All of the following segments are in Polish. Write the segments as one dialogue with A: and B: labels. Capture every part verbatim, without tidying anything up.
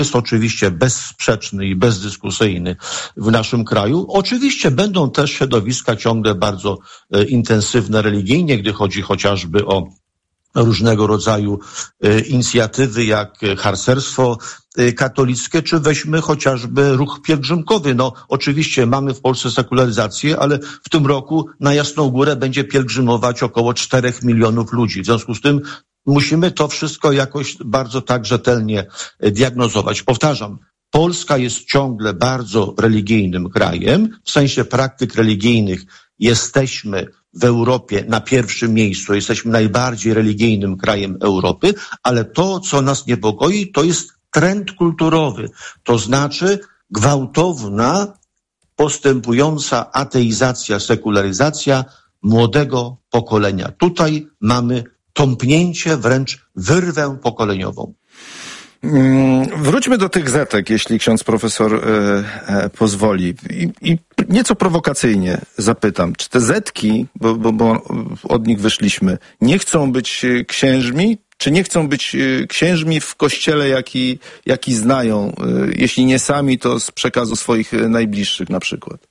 A: jest oczywiście bezsprzeczny i bezdyskusyjny w naszym kraju. Oczywiście będą też środowiska ciągle bardzo e, intensywne religijnie, gdy chodzi chociażby o różnego rodzaju e, inicjatywy jak harcerstwo e, katolickie, czy weźmy chociażby ruch pielgrzymkowy. No oczywiście mamy w Polsce sekularyzację, ale w tym roku na Jasną Górę będzie pielgrzymować około czterech milionów ludzi. W związku z tym musimy to wszystko jakoś bardzo tak rzetelnie diagnozować. Powtarzam, Polska jest ciągle bardzo religijnym krajem. W sensie praktyk religijnych jesteśmy w Europie na pierwszym miejscu. Jesteśmy najbardziej religijnym krajem Europy, ale to, co nas niepokoi, to jest trend kulturowy. To znaczy gwałtowna, postępująca ateizacja, sekularyzacja młodego pokolenia. Tutaj mamy tąpnięcie, wręcz wyrwę pokoleniową.
B: Wróćmy do tych zetek, jeśli ksiądz profesor e, e, pozwoli. I, I nieco prowokacyjnie zapytam, czy te zetki, bo, bo, bo od nich wyszliśmy, nie chcą być księżmi, czy nie chcą być księżmi w kościele, jaki, jaki znają? Jeśli nie sami, to z przekazu swoich najbliższych na przykład.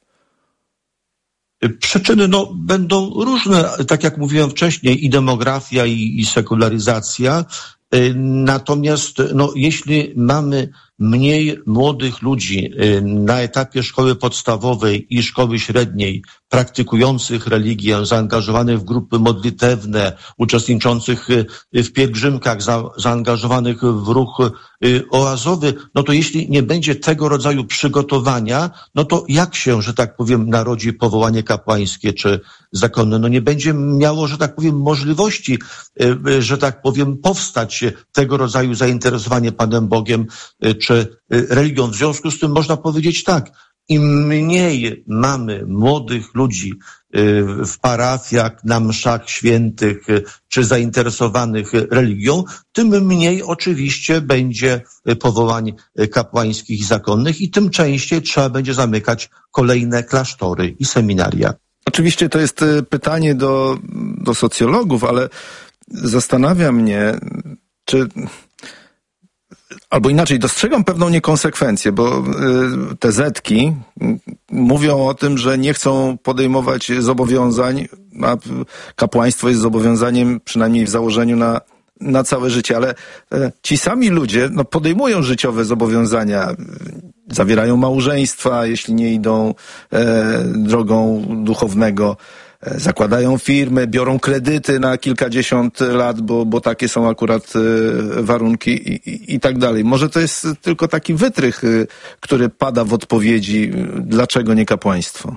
A: Przyczyny no, będą różne, tak jak mówiłem wcześniej, i demografia, i, i sekularyzacja. Natomiast no, jeśli mamy mniej młodych ludzi na etapie szkoły podstawowej i szkoły średniej, praktykujących religię, zaangażowanych w grupy modlitewne, uczestniczących w pielgrzymkach, za, zaangażowanych w ruch oazowy, no to jeśli nie będzie tego rodzaju przygotowania, no to jak się, że tak powiem, narodzi powołanie kapłańskie czy zakonne? No nie będzie miało, że tak powiem, możliwości, że tak powiem, powstać tego rodzaju zainteresowanie Panem Bogiem czy religią. W związku z tym można powiedzieć tak, im mniej mamy młodych ludzi w parafiach, na mszach świętych czy zainteresowanych religią, tym mniej oczywiście będzie powołań kapłańskich i zakonnych i tym częściej trzeba będzie zamykać kolejne klasztory i seminaria.
B: Oczywiście to jest pytanie do, do socjologów, ale zastanawia mnie, czy... Albo inaczej, dostrzegam pewną niekonsekwencję, bo y, te zetki mówią o tym, że nie chcą podejmować zobowiązań, a kapłaństwo jest zobowiązaniem przynajmniej w założeniu na, na całe życie, ale y, ci sami ludzie no, podejmują życiowe zobowiązania, zawierają małżeństwa, jeśli nie idą y, drogą duchownego, zakładają firmy, biorą kredyty na kilkadziesiąt lat, bo, bo takie są akurat y, warunki i, i, i tak dalej. Może to jest tylko taki wytrych, y, który pada w odpowiedzi, y, dlaczego nie kapłaństwo?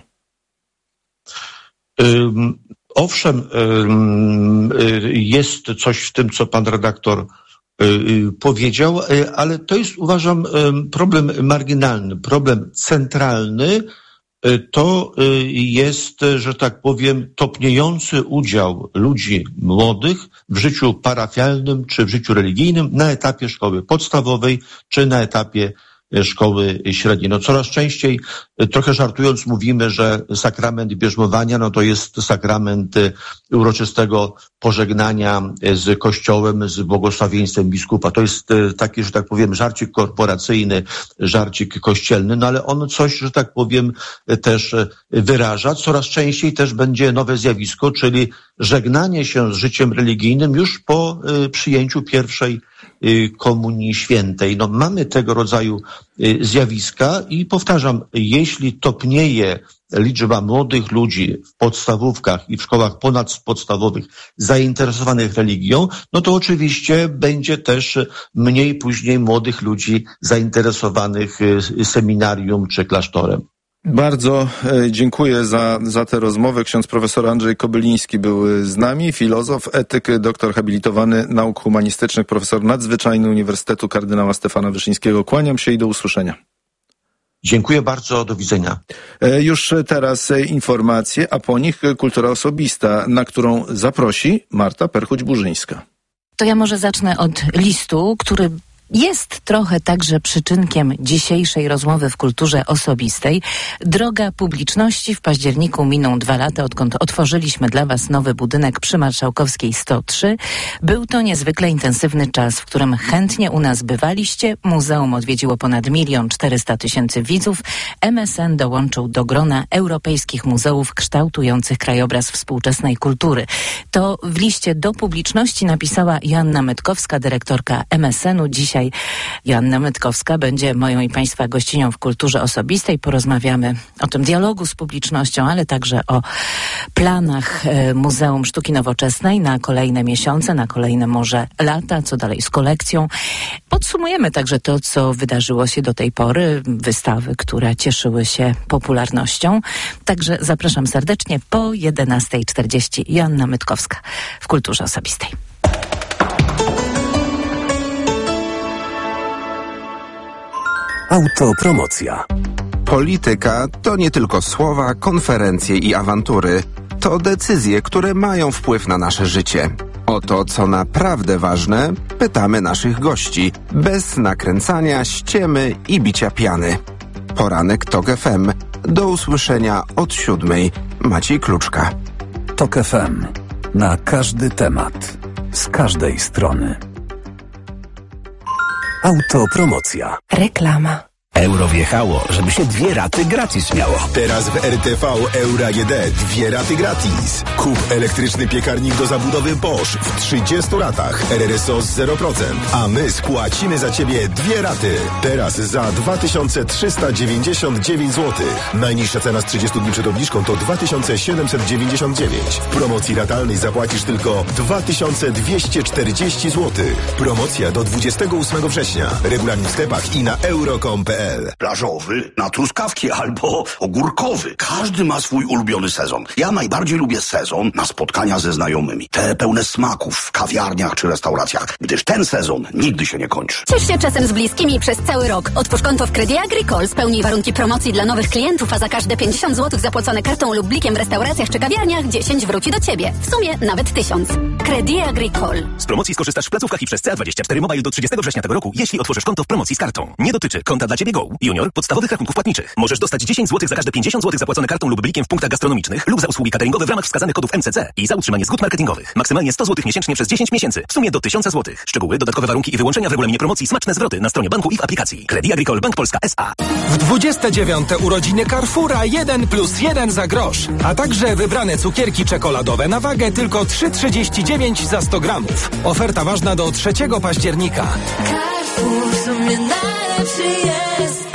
A: Um, owszem, um, y, jest coś w tym, co pan redaktor y, y, powiedział, y, ale to jest, uważam, y, problem marginalny, problem centralny. To jest, że tak powiem, topniejący udział ludzi młodych w życiu parafialnym czy w życiu religijnym na etapie szkoły podstawowej czy na etapie szkoły średniej. No coraz częściej, trochę żartując, mówimy, że sakrament bierzmowania, no to jest sakrament uroczystego pożegnania z Kościołem, z błogosławieństwem biskupa. To jest taki, że tak powiem, żarcik korporacyjny, żarcik kościelny, no ale on coś, że tak powiem, też wyraża. Coraz częściej też będzie nowe zjawisko, czyli żegnanie się z życiem religijnym już po przyjęciu pierwszej Komunii Świętej. No mamy tego rodzaju zjawiska i powtarzam, jeśli topnieje liczba młodych ludzi w podstawówkach i w szkołach ponadpodstawowych zainteresowanych religią, no to oczywiście będzie też mniej później młodych ludzi zainteresowanych seminarium czy klasztorem.
B: Bardzo dziękuję za, za tę rozmowę. Ksiądz profesor Andrzej Kobyliński był z nami, filozof, etyk, doktor habilitowany nauk humanistycznych, profesor nadzwyczajny Uniwersytetu Kardynała Stefana Wyszyńskiego. Kłaniam się i do usłyszenia.
A: Dziękuję bardzo, do widzenia.
B: Już teraz informacje, a po nich kultura osobista, na którą zaprosi Marta Perchuć-Burzyńska.
C: To ja może zacznę od listu, który jest trochę także przyczynkiem dzisiejszej rozmowy w kulturze osobistej. Droga publiczności. W październiku miną dwa lata, odkąd otworzyliśmy dla Was nowy budynek przy Marszałkowskiej sto trzy. Był to niezwykle intensywny czas, w którym chętnie u nas bywaliście. Muzeum odwiedziło ponad milion czterysta tysięcy widzów. M S N dołączył do grona europejskich muzeów kształtujących krajobraz współczesnej kultury. To w liście do publiczności napisała Joanna Mytkowska, dyrektorka M S N u. Dzisiaj Joanna Mytkowska będzie moją i Państwa gościnią w kulturze osobistej. Porozmawiamy o tym dialogu z publicznością, ale także o planach Muzeum Sztuki Nowoczesnej na kolejne miesiące, na kolejne może lata, co dalej z kolekcją. Podsumujemy także to, co wydarzyło się do tej pory, wystawy, które cieszyły się popularnością. Także zapraszam serdecznie po jedenasta czterdzieści. Joanna Mytkowska w kulturze osobistej.
D: Autopromocja. Polityka to nie tylko słowa, konferencje i awantury. To decyzje, które mają wpływ na nasze życie. O to, co naprawdę ważne, pytamy naszych gości, bez nakręcania, ściemy i bicia piany. Poranek Tok F M. Do usłyszenia od siódmej. Maciej Kluczka.
E: Tok F M. Na każdy temat. Z każdej strony.
D: Autopromocja.
C: Reklama.
F: Euro wjechało, żeby się dwie raty gratis miało.
G: Teraz w R T V Euro A G D dwie raty gratis. Kup elektryczny piekarnik do zabudowy Bosch w trzydziestu ratach. R R S O z zero procent. A my spłacimy za Ciebie dwie raty. Teraz za dwa tysiące trzysta dziewięćdziesiąt dziewięć złotych. Najniższa cena z trzydziestu dni przed obniżką to dwa tysiące siedemset dziewięćdziesiąt dziewięć. W promocji ratalnej zapłacisz tylko dwa tysiące dwieście czterdzieści złotych. Promocja do dwudziestego ósmego września. Regulamin w sklepach i na euro kropka com kropka p l.
H: Plażowy, na truskawki albo ogórkowy. Każdy ma swój ulubiony sezon. Ja najbardziej lubię sezon na spotkania ze znajomymi. Te pełne smaków w kawiarniach czy restauracjach, gdyż ten sezon nigdy się nie kończy.
I: Ciesz się czasem z bliskimi przez cały rok. Otwórz konto w Credit Agricole, spełnij warunki promocji dla nowych klientów, a za każde pięćdziesiąt złotych zapłacone kartą lub blikiem w restauracjach czy kawiarniach dziesięć wróci do Ciebie. W sumie nawet tysiąc. Credit Agricole.
F: Z promocji skorzystasz w placówkach i przez C A dwadzieścia cztery Mobile do trzydziestego września tego roku, jeśli otworzysz konto w promocji z kartą. Nie dotyczy konta dla Ciebie Go, Junior, podstawowych rachunków płatniczych. Możesz dostać dziesięć złotych za każde pięćdziesiąt złotych zapłacone kartą lub blikiem w punktach gastronomicznych lub za usługi cateringowe w ramach wskazanych kodów M C C i za utrzymanie zgód marketingowych. Maksymalnie sto złotych miesięcznie przez dziesięć miesięcy. W sumie do tysiąc złotych. Szczegóły, dodatkowe warunki i wyłączenia w regulaminie promocji, smaczne zwroty na stronie banku i w aplikacji. Credit Agricole Bank Polska S A.
J: W dwudzieste dziewiąte urodziny Carrefoura jeden plus jeden za grosz, a także wybrane cukierki czekoladowe na wagę tylko trzy trzydzieści dziewięć za sto gramów. Oferta ważna do trzeciego października.
K: Carrefour w sumie najlepszy jest.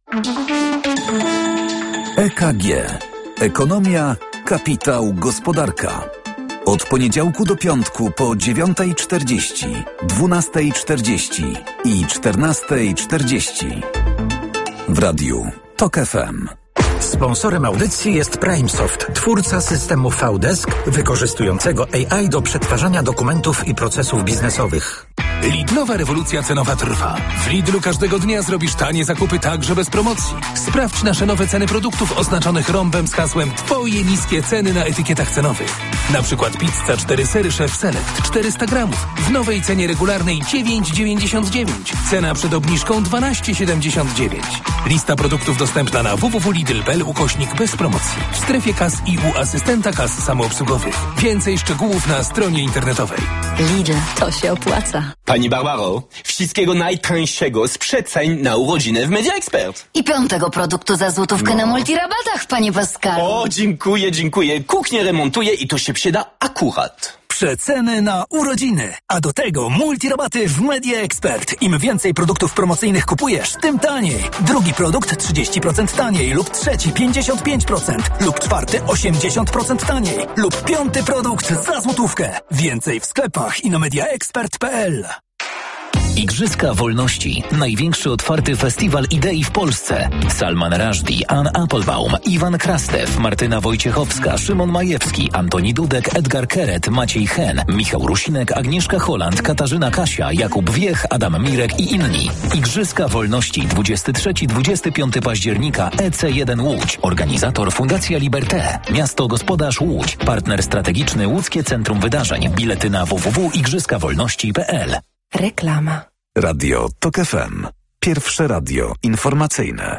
E: E K G. Ekonomia, kapitał, gospodarka. Od poniedziałku do piątku po dziewiąta czterdzieści, dwunasta czterdzieści i czternasta czterdzieści. W radiu Tok F M.
L: Sponsorem audycji jest PrimeSoft, twórca systemu V-Desk wykorzystującego A I do przetwarzania dokumentów i procesów biznesowych.
J: Lidlowa rewolucja cenowa trwa. W Lidlu każdego dnia zrobisz tanie zakupy także bez promocji. Sprawdź nasze nowe ceny produktów oznaczonych rąbem z hasłem Twoje niskie ceny na etykietach cenowych. Na przykład pizza cztery sery Chef Select czterysta gramów w nowej cenie regularnej dziewięć dziewięćdziesiąt dziewięć. Cena przed obniżką dwanaście siedemdziesiąt dziewięć. Lista produktów dostępna na w w w kropka lidl kropka p l ukośnik bez promocji. W strefie kas i u asystenta kas samoobsługowych. Więcej szczegółów na stronie internetowej.
I: Lidl, to się opłaca.
M: Pani Barbaro, wszystkiego najtańszego z przeceń na urodziny w Media Expert.
N: I piątego produktu za złotówkę no. na multirabatach, panie Pascalu.
M: O, dziękuję, dziękuję. Kuchnię remontuję i to się przyda akurat.
J: Przeceny na urodziny, a do tego multirabaty w Media Expert. Im więcej produktów promocyjnych kupujesz, tym taniej. Drugi produkt trzydzieści procent taniej lub trzeci pięćdziesiąt pięć procent lub czwarty osiemdziesiąt procent taniej lub piąty produkt za złotówkę. Więcej w sklepach i na media expert kropka p l.
O: Igrzyska Wolności. Największy otwarty festiwal idei w Polsce. Salman Rushdie, Ann Applebaum, Iwan Krastew, Martyna Wojciechowska, Szymon Majewski, Antoni Dudek, Edgar Keret, Maciej Hen, Michał Rusinek, Agnieszka Holland, Katarzyna Kasia, Jakub Wiech, Adam Mirek i inni. Igrzyska Wolności dwudziestego trzeciego do dwudziestego piątego października E C jeden Łódź. Organizator Fundacja Liberté. Miasto Gospodarz Łódź. Partner strategiczny Łódzkie Centrum Wydarzeń. Bilety na w w w kropka igrzyska wolności kropka p l.
C: Reklama.
E: Radio Tok F M. Pierwsze radio informacyjne.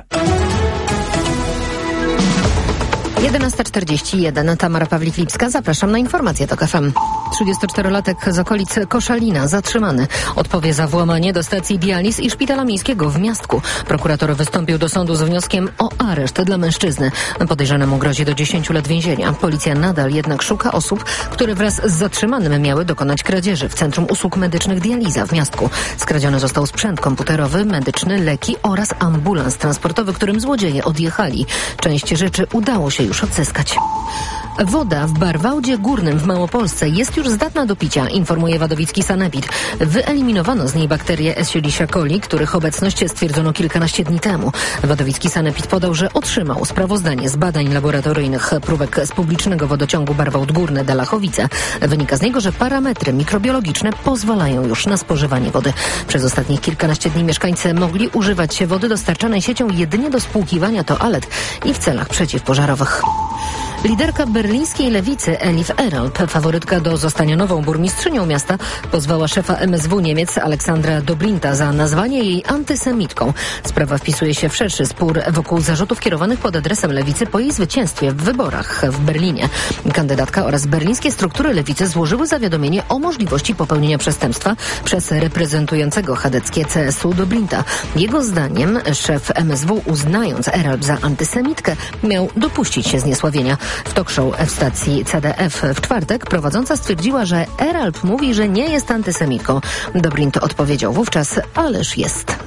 P: jedenasta czterdzieści jeden. Tamara Pawlik-Lipska. Zapraszam na informacje Tok F M. trzydziestoczterolatek z okolic Koszalina zatrzymany. Odpowie za włamanie do stacji dializ i szpitala miejskiego w Miastku. Prokurator wystąpił do sądu z wnioskiem o areszt dla mężczyzny. Podejrzanemu grozi do dziesięciu lat więzienia. Policja nadal jednak szuka osób, które wraz z zatrzymanym miały dokonać kradzieży w Centrum Usług Medycznych Dializa w Miastku. Skradziony został sprzęt komputerowy, medyczny, leki oraz ambulans transportowy, którym złodzieje odjechali. Część rzeczy udało się już odzyskać. Woda w Barwałdzie Górnym w Małopolsce jest już zdatna do picia, informuje wadowicki sanepid. Wyeliminowano z niej bakterie Escherichia coli, których obecność stwierdzono kilkanaście dni temu. Wadowicki sanepid podał, że otrzymał sprawozdanie z badań laboratoryjnych próbek z publicznego wodociągu Barwałd Górny Dalachowice. Wynika z niego, że parametry mikrobiologiczne pozwalają już na spożywanie wody. Przez ostatnich kilkanaście dni mieszkańcy mogli używać się wody dostarczanej siecią jedynie do spłukiwania toalet i w celach przeciwpożarowych. Liderka berlińskiej lewicy Elif Eralp, faworytka do zostania nową burmistrzynią miasta, pozwała szefa M S W Niemiec Aleksandra Dobrinta za nazwanie jej antysemitką. Sprawa wpisuje się w szerszy spór wokół zarzutów kierowanych pod adresem lewicy po jej zwycięstwie w wyborach w Berlinie. Kandydatka oraz berlińskie struktury lewicy złożyły zawiadomienie o możliwości popełnienia przestępstwa przez reprezentującego chadeckie C S U Dobrinta. Jego zdaniem szef M S W, uznając Eralp za antysemitkę, miał dopuścić się zniesławienia. W talk show w stacji C D F w czwartek prowadząca stwierdziła, że Eralp mówi, że nie jest antysemitką. Dobrint odpowiedział wówczas, ależ jest.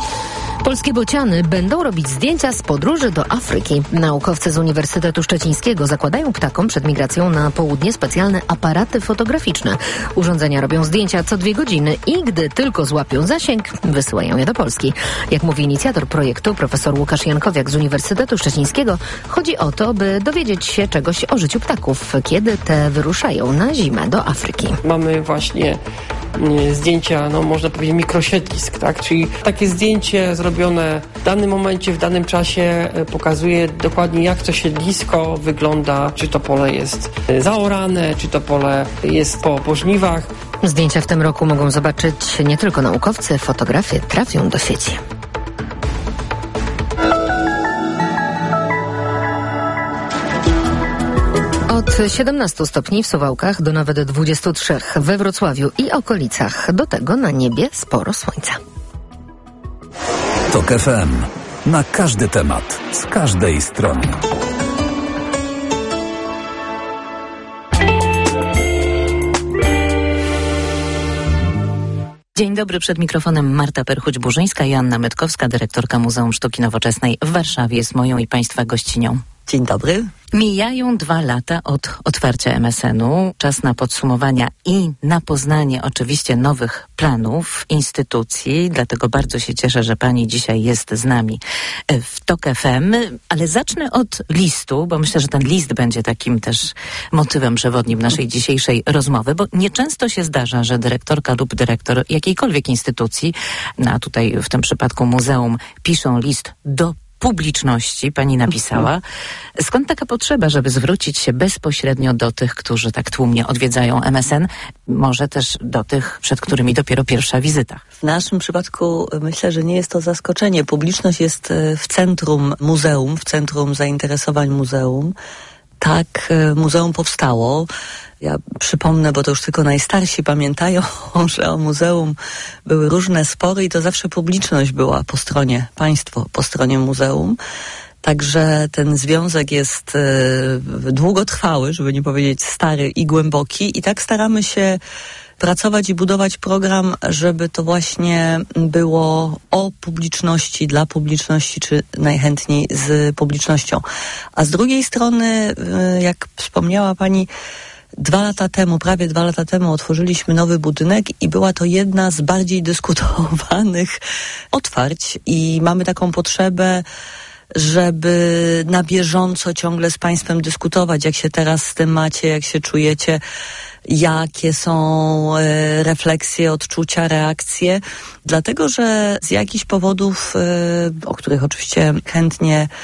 P: Polskie bociany będą robić zdjęcia z podróży do Afryki. Naukowcy z Uniwersytetu Szczecińskiego zakładają ptakom przed migracją na południe specjalne aparaty fotograficzne. Urządzenia robią zdjęcia co dwie godziny i gdy tylko złapią zasięg, wysyłają je do Polski. Jak mówi inicjator projektu, profesor Łukasz Jankowiak z Uniwersytetu Szczecińskiego, chodzi o to, by dowiedzieć się czegoś o życiu ptaków, kiedy te wyruszają na zimę do Afryki.
Q: Mamy właśnie zdjęcia, no można powiedzieć mikrosiedlisk, tak? Czyli takie zdjęcie zrobione w danym momencie, w danym czasie pokazuje dokładnie, jak to siedlisko wygląda, czy to pole jest zaorane, czy to pole jest po, po żniwach.
P: Zdjęcia w tym roku mogą zobaczyć nie tylko naukowcy, fotografie trafią do sieci. Od siedemnastu stopni w Suwałkach do nawet dwudziestu trzech we Wrocławiu i okolicach. Do tego na niebie sporo słońca.
E: Tok F M. Na każdy temat, z każdej strony.
C: Dzień dobry, przed mikrofonem Marta Perchuć-Burzyńska i Anna Metkowska, dyrektorka Muzeum Sztuki Nowoczesnej w Warszawie, jest moją i Państwa gościnią.
R: Dzień dobry.
C: Mijają dwa lata od otwarcia M S N u. Czas na podsumowania i na poznanie oczywiście nowych planów, instytucji. Dlatego bardzo się cieszę, że Pani dzisiaj jest z nami w Tok F M. Ale zacznę od listu, bo myślę, że ten list będzie takim też motywem przewodnim naszej dzisiejszej rozmowy, bo nieczęsto się zdarza, że dyrektorka lub dyrektor jakiejkolwiek instytucji, no a tutaj w tym przypadku muzeum, piszą list do publiczności, pani napisała. Skąd taka potrzeba, żeby zwrócić się bezpośrednio do tych, którzy tak tłumnie odwiedzają M S N, może też do tych, przed którymi dopiero pierwsza wizyta?
R: W naszym przypadku myślę, że nie jest to zaskoczenie. Publiczność jest w centrum muzeum, w centrum zainteresowań muzeum. Tak muzeum powstało. Ja przypomnę, bo to już tylko najstarsi pamiętają, że o muzeum były różne spory i to zawsze publiczność była po stronie, państwo po stronie muzeum. Także ten związek jest e, długotrwały, żeby nie powiedzieć stary i głęboki i tak staramy się pracować i budować program, żeby to właśnie było o publiczności, dla publiczności, czy najchętniej z publicznością. A z drugiej strony, jak wspomniała pani, Dwa lata temu, prawie dwa lata temu otworzyliśmy nowy budynek i była to jedna z bardziej dyskutowanych otwarć i mamy taką potrzebę, żeby na bieżąco ciągle z Państwem dyskutować, jak się teraz z tym macie, jak się czujecie, jakie są e, refleksje, odczucia, reakcje. Dlatego, że z jakichś powodów, e, o których oczywiście chętnie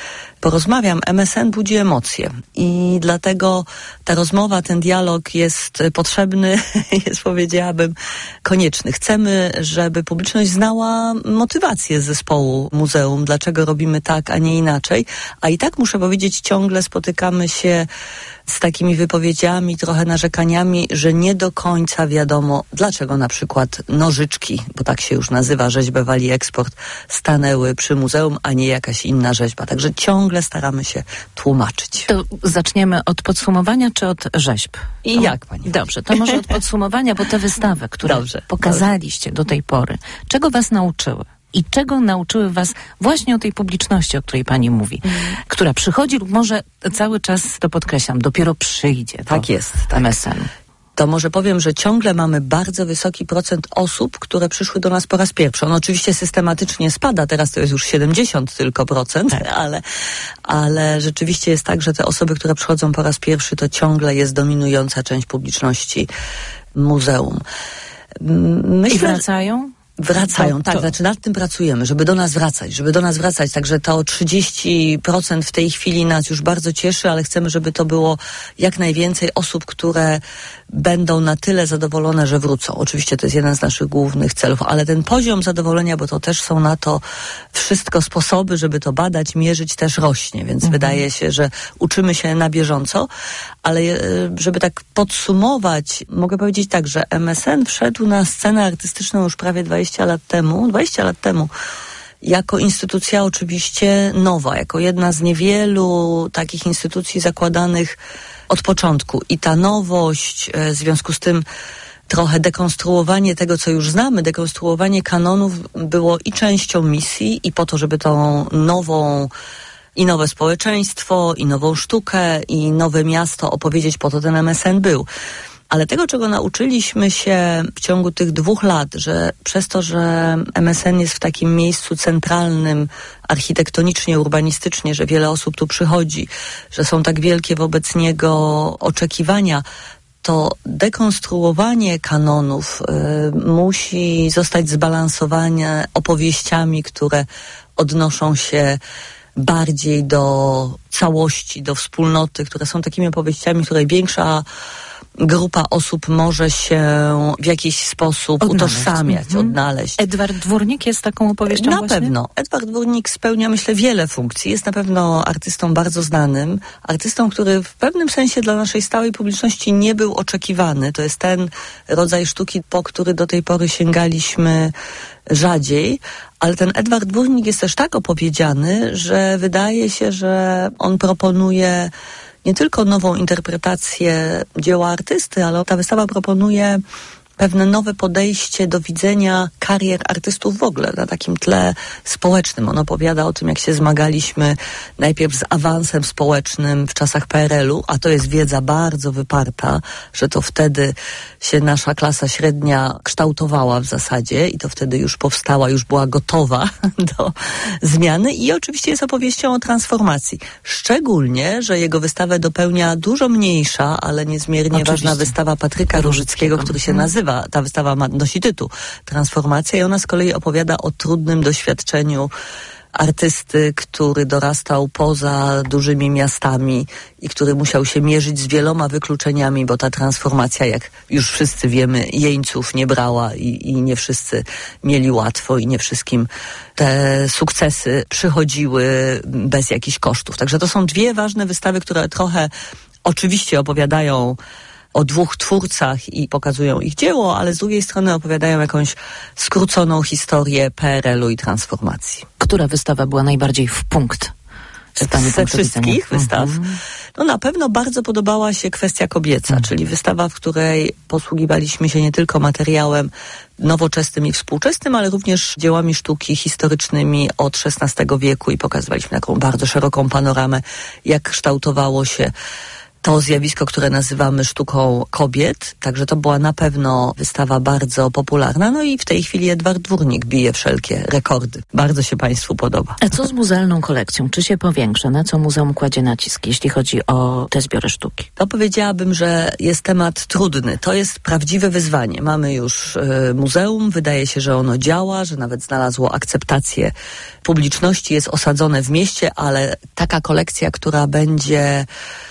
R: porozmawiam. M S N budzi emocje i dlatego ta rozmowa, ten dialog jest potrzebny, jest, powiedziałabym, konieczny. Chcemy, żeby publiczność znała motywację zespołu muzeum, dlaczego robimy tak, a nie inaczej, a i tak muszę powiedzieć, ciągle spotykamy się z takimi wypowiedziami, trochę narzekaniami, że nie do końca wiadomo, dlaczego na przykład nożyczki, bo tak się już nazywa rzeźbę Wali Eksport, stanęły przy muzeum, a nie jakaś inna rzeźba. Także ciągle staramy się tłumaczyć.
C: To zaczniemy od podsumowania czy od rzeźb?
R: I
C: to,
R: jak, pani?
C: Dobrze, to może od podsumowania, bo te wystawy, które dobrze, pokazaliście dobrze. do tej pory, czego was nauczyły? I czego nauczyły was właśnie o tej publiczności, o której pani mówi, mm. która przychodzi lub może cały czas, to podkreślam, dopiero przyjdzie do
R: tak jest, tak.
C: M S N.
R: To może powiem, że ciągle mamy bardzo wysoki procent osób, które przyszły do nas po raz pierwszy. On oczywiście systematycznie spada, teraz to jest już siedemdziesiąt tylko procent, tak. ale, ale rzeczywiście jest tak, że te osoby, które przychodzą po raz pierwszy, to ciągle jest dominująca część publiczności muzeum.
C: Myślę, I wracają?
R: Wracają,
C: to,
R: tak,
C: to.
R: znaczy nad tym pracujemy, żeby do nas wracać, żeby do nas wracać, także to trzydzieści procent w tej chwili nas już bardzo cieszy, ale chcemy, żeby to było jak najwięcej osób, które będą na tyle zadowolone, że wrócą. Oczywiście to jest jeden z naszych głównych celów, ale ten poziom zadowolenia, bo to też są na to wszystko sposoby, żeby to badać, mierzyć, też rośnie, więc mhm. wydaje się, że uczymy się na bieżąco, ale żeby tak podsumować, mogę powiedzieć tak, że M S N wszedł na scenę artystyczną już prawie dwadzieścia lat temu, dwadzieścia lat temu, jako instytucja oczywiście nowa, jako jedna z niewielu takich instytucji zakładanych od początku. I ta nowość, w związku z tym trochę dekonstruowanie tego, co już znamy, dekonstruowanie kanonów było i częścią misji, i po to, żeby tą nową i nowe społeczeństwo, i nową sztukę, i nowe miasto opowiedzieć, po to ten M S N był. Ale tego, czego nauczyliśmy się w ciągu tych dwóch lat, że przez to, że M S N jest w takim miejscu centralnym, architektonicznie, urbanistycznie, że wiele osób tu przychodzi, że są tak wielkie wobec niego oczekiwania, to dekonstruowanie kanonów y, musi zostać zbalansowane opowieściami, które odnoszą się bardziej do całości, do wspólnoty, które są takimi opowieściami, które większa grupa osób może się w jakiś sposób odnaleźć. utożsamiać, mhm. odnaleźć.
C: Edward Dwórnik jest taką opowieścią
R: Na
C: właśnie?
R: pewno. Edward Dwórnik spełnia, myślę, wiele funkcji. Jest na pewno artystą bardzo znanym. Artystą, który w pewnym sensie dla naszej stałej publiczności nie był oczekiwany. To jest ten rodzaj sztuki, po który do tej pory sięgaliśmy rzadziej. Ale ten Edward Dwórnik jest też tak opowiedziany, że wydaje się, że on proponuje nie tylko nową interpretację dzieła artysty, ale ta wystawa proponuje pewne nowe podejście do widzenia karier artystów w ogóle na takim tle społecznym. On opowiada o tym, jak się zmagaliśmy najpierw z awansem społecznym w czasach P R L u, a to jest wiedza bardzo wyparta, że to wtedy się nasza klasa średnia kształtowała w zasadzie i to wtedy już powstała, już była gotowa do zmiany i oczywiście jest opowieścią o transformacji. Szczególnie, że jego wystawę dopełnia dużo mniejsza, ale niezmiernie oczywiście ważna wystawa Patryka Różyckiego, który się nazywa Ta wystawa ma, nosi tytuł Transformacja i ona z kolei opowiada o trudnym doświadczeniu artysty, który dorastał poza dużymi miastami i który musiał się mierzyć z wieloma wykluczeniami, bo ta transformacja, jak już wszyscy wiemy, jeńców nie brała i, i nie wszyscy mieli łatwo i nie wszystkim te sukcesy przychodziły bez jakichś kosztów. Także to są dwie ważne wystawy, które trochę oczywiście opowiadają o dwóch twórcach i pokazują ich dzieło, ale z drugiej strony opowiadają jakąś skróconą historię P R L u i transformacji.
C: Która wystawa była najbardziej w punkt?
R: Ze wszystkich wystaw? Mhm. No na pewno bardzo podobała się kwestia kobieca, mhm. czyli wystawa, w której posługiwaliśmy się nie tylko materiałem nowoczesnym i współczesnym, ale również dziełami sztuki historycznymi od szesnastego wieku i pokazywaliśmy taką bardzo szeroką panoramę, jak kształtowało się to zjawisko, które nazywamy sztuką kobiet. Także to była na pewno wystawa bardzo popularna. No i w tej chwili Edward Dwórnik bije wszelkie rekordy. Bardzo się Państwu podoba.
C: A co z muzealną kolekcją? Czy się powiększa? Na co muzeum kładzie nacisk, jeśli chodzi o te zbiory sztuki?
R: To powiedziałabym, że jest temat trudny. To jest prawdziwe wyzwanie. Mamy już y, muzeum. Wydaje się, że ono działa, że nawet znalazło akceptację publiczności, jest osadzone w mieście, ale taka kolekcja, która będzie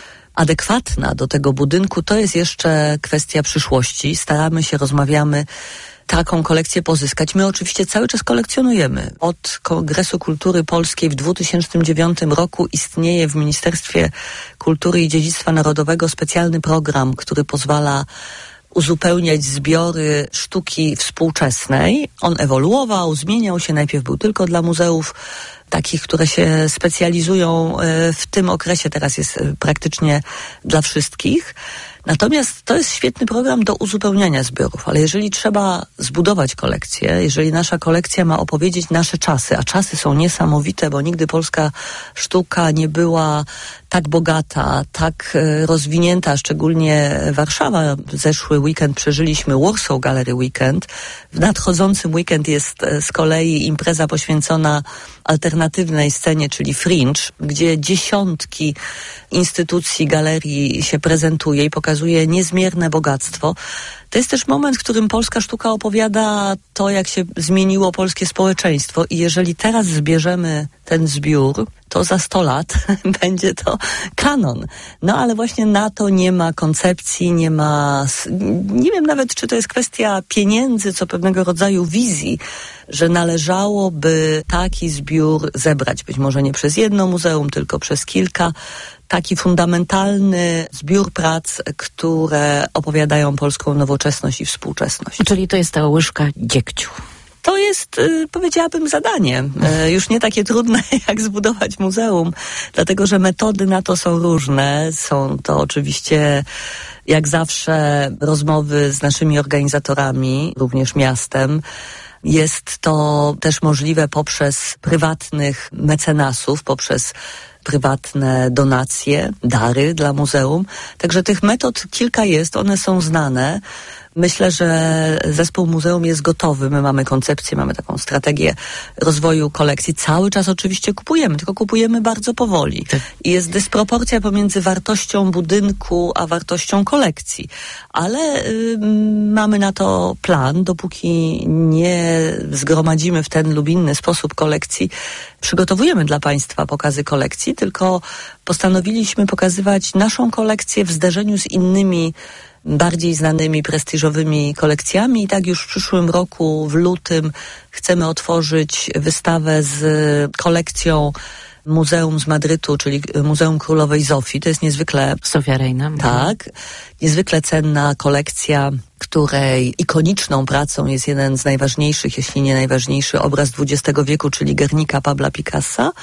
R: adekwatna do tego budynku, to jest jeszcze kwestia przyszłości. Staramy się, rozmawiamy, taką kolekcję pozyskać. My oczywiście cały czas kolekcjonujemy. Od Kongresu Kultury Polskiej w dwa tysiące dziewiątym roku istnieje w Ministerstwie Kultury i Dziedzictwa Narodowego specjalny program, który pozwala uzupełniać zbiory sztuki współczesnej. On ewoluował, zmieniał się. Najpierw był tylko dla muzeów takich, które się specjalizują w tym okresie. Teraz jest praktycznie dla wszystkich. Natomiast to jest świetny program do uzupełniania zbiorów, ale jeżeli trzeba zbudować kolekcję, jeżeli nasza kolekcja ma opowiedzieć nasze czasy, a czasy są niesamowite, bo nigdy polska sztuka nie była tak bogata, tak rozwinięta, szczególnie Warszawa. Zeszły weekend przeżyliśmy Warsaw Gallery Weekend. W nadchodzącym weekend jest z kolei impreza poświęcona alternatywnej scenie, czyli Fringe, gdzie dziesiątki instytucji, galerii się prezentuje i pokazuje niezmierne bogactwo. To jest też moment, w którym polska sztuka opowiada to, jak się zmieniło polskie społeczeństwo i jeżeli teraz zbierzemy ten zbiór, to za sto lat będzie to kanon. No ale właśnie na to nie ma koncepcji, nie ma... Nie wiem nawet, czy to jest kwestia pieniędzy, co pewnego rodzaju wizji, że należałoby taki zbiór zebrać. Być może nie przez jedno muzeum, tylko przez kilka. Taki fundamentalny zbiór prac, które opowiadają polską nowoczesność i współczesność.
C: Czyli to jest ta łyżka dziegciu.
R: To jest, y, powiedziałabym, zadanie. Y, już nie takie trudne, jak zbudować muzeum, dlatego że metody na to są różne. Są to oczywiście, jak zawsze, rozmowy z naszymi organizatorami, również miastem. Jest to też możliwe poprzez prywatnych mecenasów, poprzez prywatne donacje, dary dla muzeum. Także tych metod kilka jest, one są znane. Myślę, że zespół muzeum jest gotowy. My mamy koncepcję, mamy taką strategię rozwoju kolekcji. Cały czas oczywiście kupujemy, tylko kupujemy bardzo powoli. I jest dysproporcja pomiędzy wartością budynku a wartością kolekcji. Ale y, mamy na to plan. Dopóki nie zgromadzimy w ten lub inny sposób kolekcji, przygotowujemy dla Państwa pokazy kolekcji, tylko postanowiliśmy pokazywać naszą kolekcję w zderzeniu z innymi bardziej znanymi, prestiżowymi kolekcjami i tak już w przyszłym roku, w lutym, chcemy otworzyć wystawę z kolekcją Muzeum z Madrytu, czyli Muzeum Królowej Zofii. To jest niezwykle...
C: Sofia Reina.
R: Tak. Niezwykle cenna kolekcja, której ikoniczną pracą jest jeden z najważniejszych, jeśli nie najważniejszy obraz dwudziestego wieku, czyli Guernica Pabla Picassa.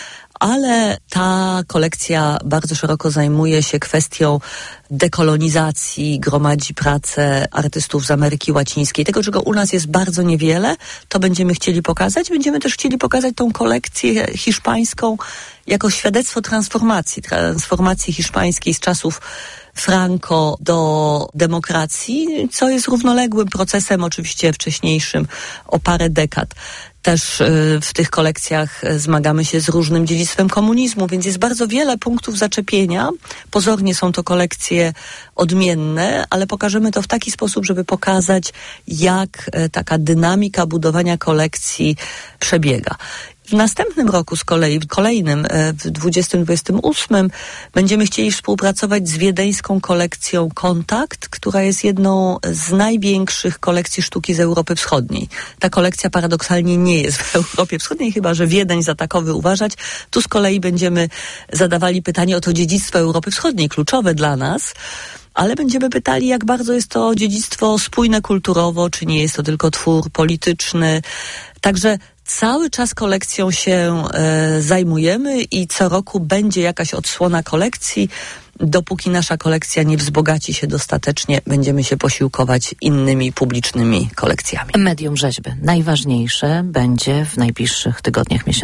R: Ale ta kolekcja bardzo szeroko zajmuje się kwestią dekolonizacji, gromadzi pracę artystów z Ameryki Łacińskiej. Tego, czego u nas jest bardzo niewiele, to będziemy chcieli pokazać. Będziemy też chcieli pokazać tą kolekcję hiszpańską jako świadectwo transformacji, transformacji hiszpańskiej z czasów Franco do demokracji, co jest równoległym procesem, oczywiście wcześniejszym o parę dekad. Też w tych kolekcjach zmagamy się z różnym dziedzictwem komunizmu, więc jest bardzo wiele punktów zaczepienia. Pozornie są to kolekcje odmienne, ale pokażemy to w taki sposób, żeby pokazać, jak taka dynamika budowania kolekcji przebiega. W następnym roku z kolei, w kolejnym, w dwudziestym dwudziestym ósmym, będziemy chcieli współpracować z wiedeńską kolekcją Kontakt, która jest jedną z największych kolekcji sztuki z Europy Wschodniej. Ta kolekcja paradoksalnie nie jest w Europie Wschodniej, chyba że Wiedeń za takowy uważać. Tu z kolei będziemy zadawali pytanie o to dziedzictwo Europy Wschodniej, kluczowe dla nas. Ale będziemy pytali, jak bardzo jest to dziedzictwo spójne kulturowo, czy nie jest to tylko twór polityczny. Także cały czas kolekcją się e, zajmujemy i co roku będzie jakaś odsłona kolekcji. Dopóki nasza kolekcja nie wzbogaci się dostatecznie, będziemy się posiłkować innymi publicznymi kolekcjami.
C: Medium rzeźby najważniejsze będzie w najbliższych tygodniach, miesiącach.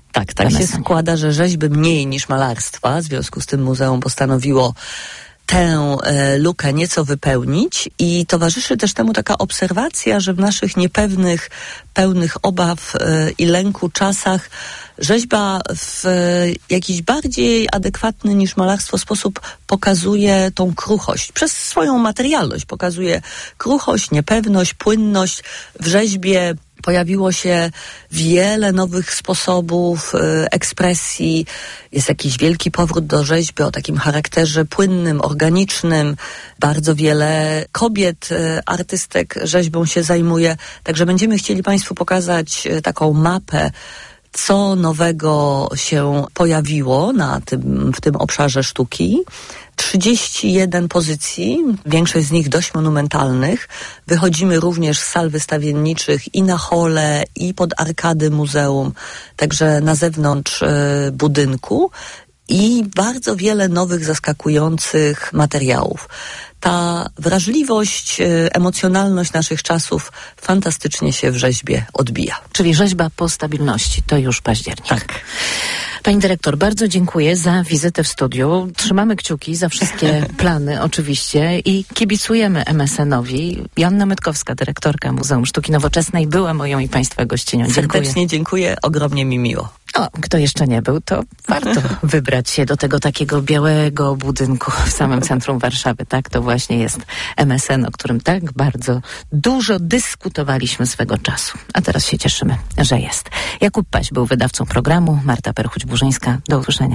R: Tak, tak się składa, że rzeźby mniej niż malarstwa, w związku z tym muzeum postanowiło tę e, lukę nieco wypełnić i towarzyszy też temu taka obserwacja, że w naszych niepewnych, pełnych obaw e, i lęku czasach rzeźba w e, jakiś bardziej adekwatny niż malarstwo sposób pokazuje tą kruchość. Przez swoją materialność pokazuje kruchość, niepewność, płynność. W rzeźbie pojawiło się wiele nowych sposobów e, ekspresji. Jest jakiś wielki powrót do rzeźby o takim charakterze płynnym, organicznym. Bardzo wiele kobiet, e, artystek rzeźbą się zajmuje. Także będziemy chcieli Państwu pokazać e, taką mapę, co nowego się pojawiło na tym, w tym obszarze sztuki. trzydzieści jeden pozycji, większość z nich dość monumentalnych. Wychodzimy również z sal wystawienniczych i na hole, i pod arkady muzeum, także na zewnątrz e, budynku i bardzo wiele nowych, zaskakujących materiałów. Ta wrażliwość, emocjonalność naszych czasów fantastycznie się w rzeźbie odbija.
C: Czyli rzeźba po stabilności, to już październik.
R: Tak.
C: Pani dyrektor, bardzo dziękuję za wizytę w studiu. Trzymamy kciuki za wszystkie plany oczywiście i kibicujemy M S N-owi. Joanna Mytkowska, dyrektorka Muzeum Sztuki Nowoczesnej, była moją i Państwa gościnią. Dziękuję.
R: Serdecznie dziękuję, ogromnie mi miło.
C: O, kto jeszcze nie był, to warto wybrać się do tego takiego białego budynku w samym centrum Warszawy. Tak, to właśnie jest M S N, o którym tak bardzo dużo dyskutowaliśmy swego czasu. A teraz się cieszymy, że jest. Jakub Paś był wydawcą programu, Marta Perchuć-Burzyńska. Do usłyszenia.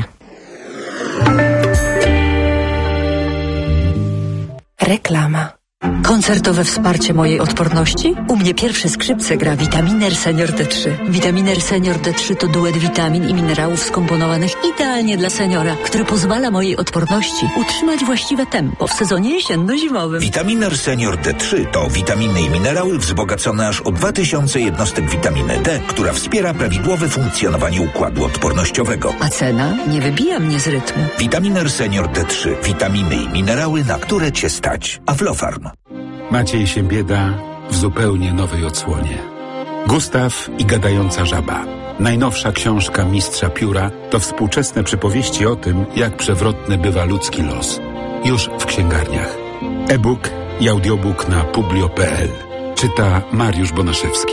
S: Reklama. Koncertowe wsparcie mojej odporności? U mnie pierwsze skrzypce gra Vitaminer Senior D trzy. Vitaminer Senior D trzy to duet witamin i minerałów skomponowanych idealnie dla seniora, który pozwala mojej odporności utrzymać właściwe tempo w sezonie jesienno-zimowym.
T: Vitaminer Senior D trzy to witaminy i minerały wzbogacone aż o dwa tysiące jednostek witaminy D, która wspiera prawidłowe funkcjonowanie układu odpornościowego.
S: A cena nie wybija mnie z rytmu.
T: Vitaminer Senior D trzy. Witaminy i minerały, na które Cię stać. Aflofarm.
U: Maciej się bieda w zupełnie nowej odsłonie. Gustaw i gadająca żaba. Najnowsza książka mistrza pióra to współczesne przypowieści o tym, jak przewrotny bywa ludzki los. Już w księgarniach. E-book i audiobook na publio kropka p l. Czyta Mariusz Bonaszewski.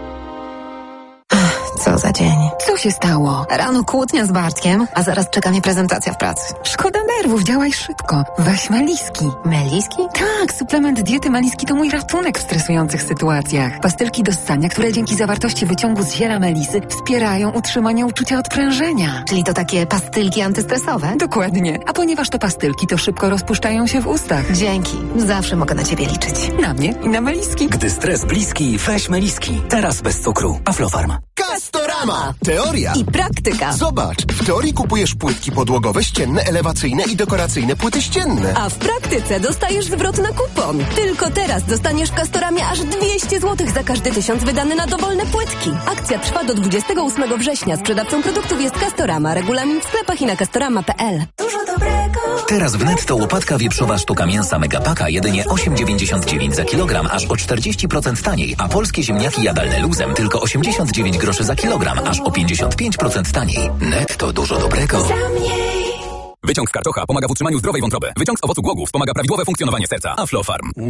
V: Co za dzień. Co się stało? Rano kłótnia z Bartkiem, a zaraz czeka mnie prezentacja w pracy. Szkoda nerwów, działaj szybko. Weź Meliski. Meliski? Tak, suplement diety Meliski to mój ratunek w stresujących sytuacjach. Pastylki do ssania, które dzięki zawartości wyciągu z ziela melisy wspierają utrzymanie uczucia odprężenia. Czyli to takie pastylki antystresowe? Dokładnie. A ponieważ to pastylki, to szybko rozpuszczają się w ustach. Dzięki. Zawsze mogę na ciebie liczyć. Na mnie i na Meliski.
W: Gdy stres bliski, weź Meliski. Teraz bez cukru. Aflofarm.
X: Castorama! Teoria
V: i praktyka.
X: Zobacz, w teorii kupujesz płytki podłogowe, ścienne, elewacyjne i dekoracyjne płyty ścienne.
V: A w praktyce dostajesz zwrot na kupon. Tylko teraz dostaniesz w Castoramie aż dwieście złotych za każdy tysiąc wydany na dowolne płytki. Akcja trwa do dwudziestego ósmego września. Sprzedawcą produktów jest Castorama. Regulamin w sklepach i na castorama kropka p l. Dużo dobrego.
O: Teraz w Netto łopatka wieprzowa sztuka mięsa Megapaka jedynie osiem dziewięćdziesiąt dziewięć za kilogram, aż o czterdzieści procent taniej, a polskie ziemniaki jadalne luzem tylko osiemdziesiąt dziewięć groszy za kilogram, aż o pięćdziesiąt pięć procent taniej. Netto dużo dobrego.
F: Wyciąg z karczocha pomaga w utrzymaniu zdrowej wątroby. Wyciąg z owocu głogów wspomaga prawidłowe funkcjonowanie serca. Aflofarm.